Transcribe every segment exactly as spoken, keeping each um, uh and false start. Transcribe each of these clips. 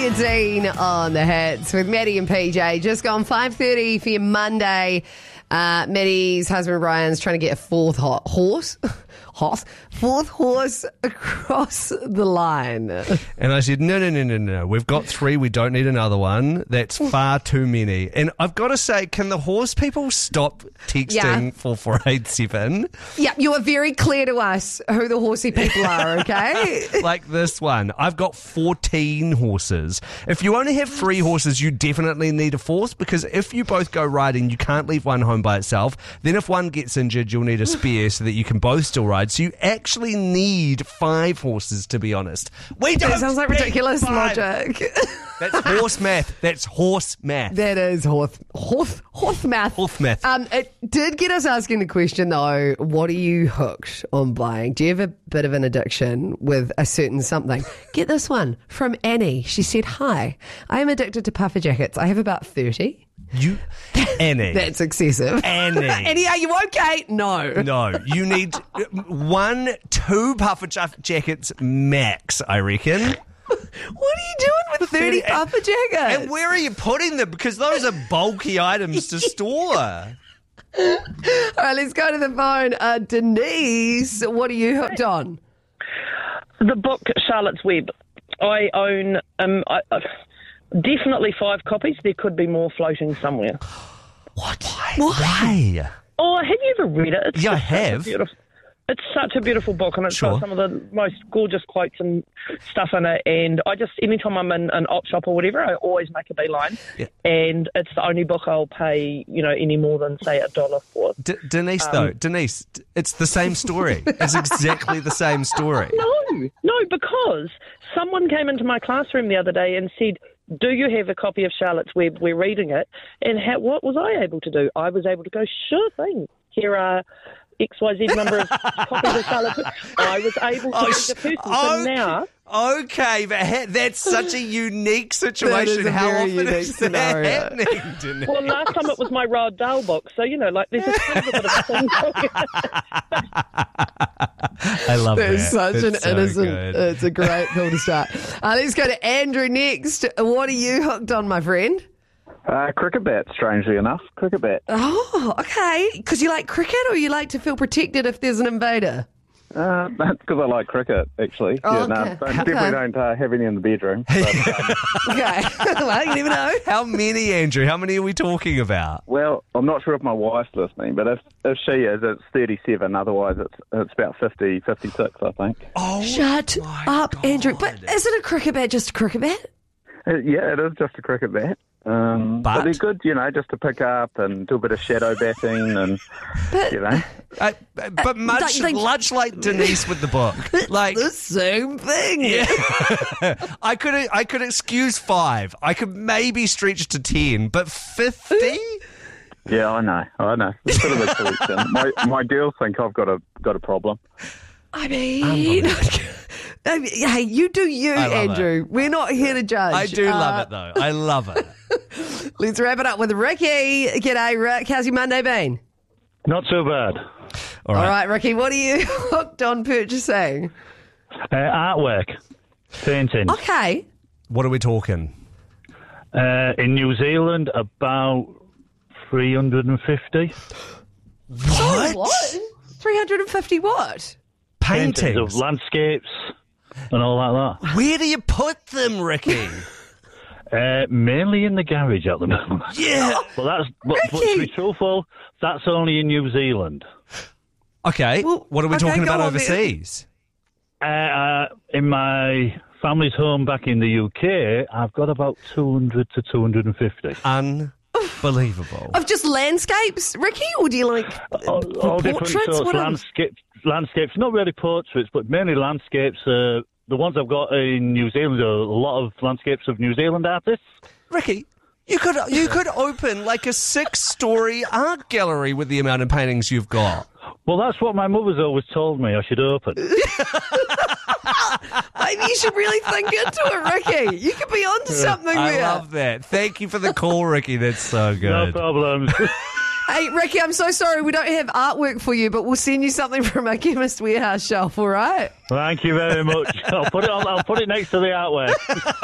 Ollie and Dean on the hits with Maddie and P J. Just gone five thirty for your Monday. Uh, Maddie's husband Ryan's trying to get a fourth ho- horse. Horse, fourth horse across the line. And I said, no, no, no, no, no. We've got three. We don't need another one. That's far too many. And I've got to say, can the horse people stop texting Yeah. four four eight seven? Yeah, you are very clear to us who the horsey people are, okay? Like this one. I've got fourteen horses. If you only have three horses, you definitely need a fourth, because if you both go riding, you can't leave one home by itself. Then if one gets injured, you'll need a spare so that you can both still ride. So you actually need five horses, to be honest. We don't. That sounds like need ridiculous five. logic. That's horse math. That's horse math. That is horse, horse, horse math. Horse math. Um, it did get us asking the question, though, what are you hooked on buying? Do you have a bit of an addiction with a certain something? Get this one from Annie. She said, hi, I am addicted to puffer jackets. I have about thirty. You, Annie. That's excessive. Annie. Annie, are you okay? No. No, you need one, two puffer ja- jackets max, I reckon. What are you doing with thirty thirty puffer jackets? And where are you putting them? Because those are bulky items to store. All right, let's go to the phone. Uh, Denise, what are you hooked on? The book Charlotte's Web. I own um, I, I, definitely five copies. There could be more floating somewhere. What? Why? Why? Oh, have you ever read it? It's Yeah, I just such a have. beautiful- It's such a beautiful book, and it's Sure. got some of the most gorgeous quotes and stuff in it. And I just, anytime I'm in an op shop or whatever, I always make a beeline. Yeah. And it's the only book I'll pay, you know, any more than, say, a dollar for. D- Denise, though, Denise, d- it's the same story. It's exactly the same story. No, no, because someone came into my classroom the other day and said, do you have a copy of Charlotte's Web? We're reading it. And how, what was I able to do? I was able to go, sure thing. Here are X Y Z number of copies of Charlotte's Web. I was able to Oh, read sh- the person. okay. So now... Okay, but ha- that's such a unique situation. a How very often unique is that scenario. happening, Denise? Well, last time it was my Roald Dahl book. So, you know, like, there's a kind of a bit of a thing going on. I love That that. is such That's an so innocent, good. it's a great pill to start. Uh, let's go to Andrew next. What are you hooked on, my friend? Uh, cricket bat, strangely enough. Cricket bat. Oh, okay. Because you like cricket, or you like to feel protected if there's an invader? Uh, that's because I like cricket, actually. Oh, yeah, no, okay. don't- definitely Okay. don't uh, have any in the bedroom. But, um, Okay. Well, you never know. How many, Andrew? How many are we talking about? well, I'm not sure if my wife's listening, but if, if she is, it's thirty-seven. Otherwise, it's it's about fifty, fifty-six, I think. Oh, Shut my up, God. Andrew. But is it a cricket bat just a cricket bat? Uh, yeah, it is just a cricket bat. Um, But- but they're good, you know, just to pick up and do a bit of shadow batting and, But you know. Uh, but much, Like- much like Denise with the book, like the same thing. yeah. I could I could excuse five. I could maybe stretch to ten, but fifty. Yeah, I know, I know. It's a bit of a collection. my, my girls think I've got a got a problem. I mean, I mean, hey, you do you, I love Andrew. We're not here to judge. I do Uh, love it though. I love it. Let's wrap it up with Ricky. G'day, Rick. How's your Monday been? Not so bad. All All right. right, Ricky, what are you hooked on purchasing? Uh, artwork, painting. Okay. What are we talking? Uh, in New Zealand, about three hundred fifty. What? What? three hundred fifty what? Paintings. of landscapes and all like that. Where do you put them, Ricky? Uh, mainly in the garage at the moment. Yeah. But that's but, but to be truthful, that's only in New Zealand. Okay. Well, what are we okay, talking go about on then. overseas? Uh, uh, in my family's home back in the U K, I've got about two hundred to two hundred fifty. Unbelievable. Of just landscapes, Ricky? Or do you like all, all different portraits? sorts What of else? landscapes, landscapes, not really portraits, but mainly landscapes. Uh, the ones I've got in New Zealand are a lot of landscapes of New Zealand artists. Ricky, you could you could open like a six-story art gallery with the amount of paintings you've got. Well, that's what my mother's always told me I should open. Maybe you should really think into it, Ricky. You could be onto something I there. love that. Thank you for the call, Ricky. That's so No good. problems. Hey, Ricky, I'm so sorry we don't have artwork for you, but we'll send you something from our Chemist Warehouse shelf, all right? Thank you very much. I'll put it on, I'll put it next to the artwork.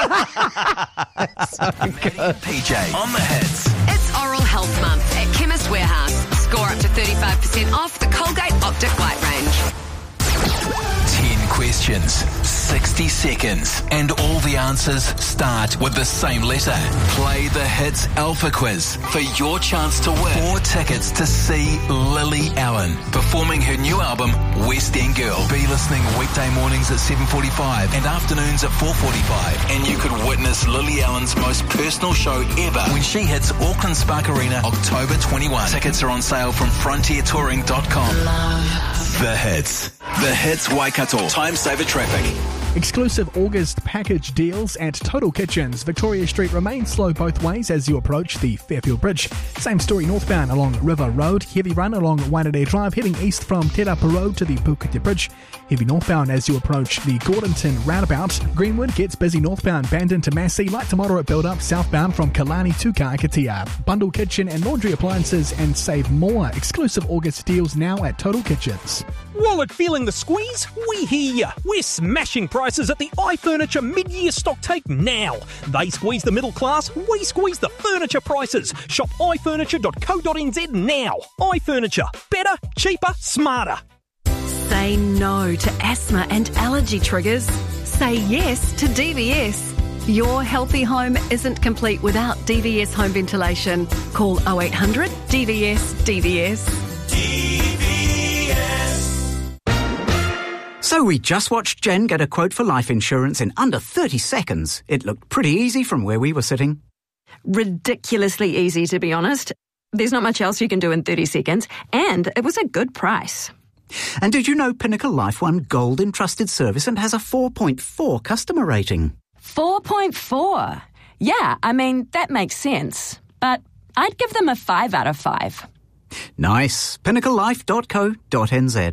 So good. P J on the hits. It's Oral Health Month at Chemist Warehouse. Score up to thirty-five percent off the Colgate Optic White range. ten questions, sixty seconds, and all the answers start with the same letter. Play the Hits Alpha Quiz for your chance to win four tickets to see Lily Allen performing her new album, West End Girl. Be listening weekday mornings at seven forty-five and afternoons at four forty-five. And you could witness Lily Allen's most personal show ever when she hits Auckland Spark Arena October twenty-first. Tickets are on sale from frontier touring dot com. The Hits. The Hits Waikato. Time saver traffic. Exclusive August package deals at Total Kitchens. Victoria Street remains slow both ways as you approach the Fairfield Bridge. Same story northbound along River Road. Heavy run along Wairere Drive, heading east from Te Rapa Road to the Pukete Bridge. Heavy northbound as you approach the Gordonton roundabout. Greenwood gets busy northbound Bandon to Massey. Light to moderate build up southbound from Kalani to Kaikatea. Bundle kitchen and laundry appliances and save more. Exclusive August deals now at Total Kitchens. Wallet feeling the squeeze? We hear ya. We're smashing prices at the iFurniture mid-year stock take now. They squeeze the middle class, we squeeze the furniture prices. Shop i furniture dot co dot n z now. iFurniture. Better, cheaper, smarter. Say no to asthma and allergy triggers. Say yes to D V S. Your healthy home isn't complete without D V S home ventilation. Call oh eight hundred D V S D V S. D V S. So we just watched Jen get a quote for life insurance in under thirty seconds. It looked pretty easy from where we were sitting. Ridiculously easy, to be honest. There's not much else you can do in thirty seconds, and it was a good price. And did you know Pinnacle Life won Gold in Trusted Service and has a four point four customer rating? four point four? Yeah, I mean, that makes sense. But I'd give them a five out of five. Nice. pinnacle life dot co dot n z.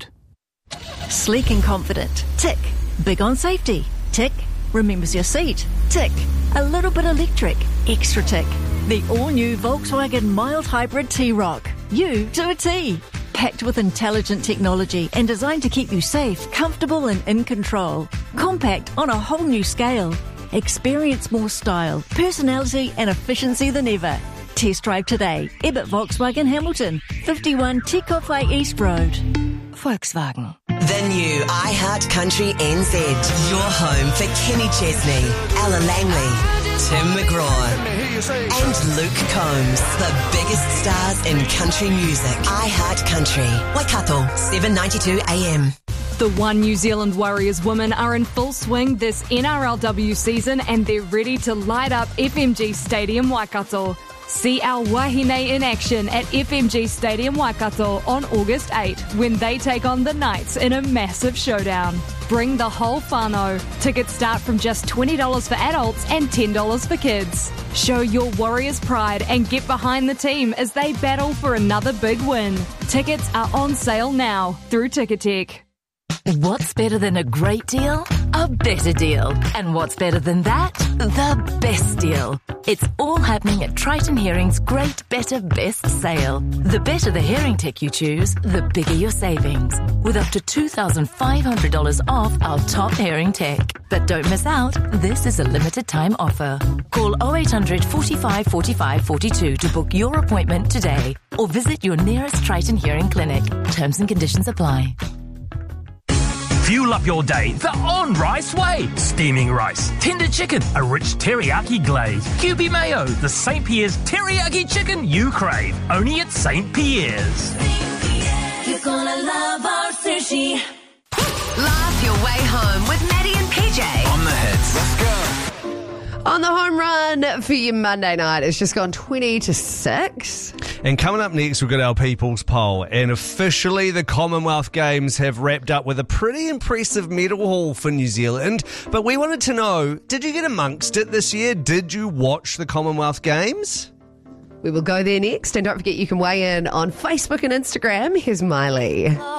Sleek and confident. Tick. Big on safety. Tick. Remembers your seat. Tick. A little bit electric. Extra tick. The all-new Volkswagen mild hybrid T-Roc. You to a T. Packed with intelligent technology and designed to keep you safe, comfortable and in control. Compact on a whole new scale. Experience more style, personality and efficiency than ever. Test drive today. Ebbett Volkswagen Hamilton. fifty-one Tekowhai East Road. Volkswagen. The new iHeart Country N Z. Your home for Kenny Chesney, Ella Langley, Tim McGraw, and Luke Combs. The biggest stars in country music. iHeart Country. Waikato, seven ninety-two A M. The One New Zealand Warriors women are in full swing this N R L W season and they're ready to light up F M G Stadium Waikato. See our Wahine in action at F M G Stadium Waikato on August eighth when they take on the Knights in a massive showdown. Bring the whole whānau. Tickets start from just twenty dollars for adults and ten dollars for kids. Show your Warriors pride and get behind the team as they battle for another big win. Tickets are on sale now through Ticketek. What's better than a great deal? A better deal. And what's better than that? The best deal. It's all happening at Triton Hearing's Great Better Best Sale. The better the hearing tech you choose, the bigger your savings. With up to two thousand five hundred dollars off our top hearing tech. But don't miss out, this is a limited time offer. Call oh eight hundred, forty-five, forty-five, forty-two to book your appointment today. Or visit your nearest Triton Hearing clinic. Terms and conditions apply. Fuel up your day the on-rice way. Steaming rice, tender chicken, a rich teriyaki glaze, Q B mayo, the Saint Pierre's teriyaki chicken you crave. Only at Saint Pierre's. You're gonna love our sushi. Laugh your way home with Maddie and P J. On the hits. Let's go. On the home run for your Monday night, it's just gone twenty to six. And coming up next, we've got our People's Poll. And officially, the Commonwealth Games have wrapped up with a pretty impressive medal haul for New Zealand. But we wanted to know, did you get amongst it this year? Did you watch the Commonwealth Games? We will go there next. And don't forget, you can weigh in on Facebook and Instagram. Here's Miley.